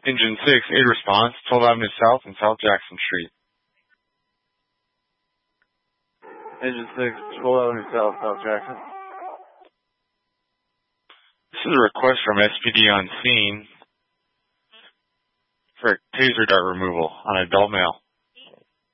Engine 6, aid response, 12th Avenue South and South Jackson Street. Engine 6, 12th Avenue South, South Jackson. This is a request from SPD on scene for taser dart removal on adult male.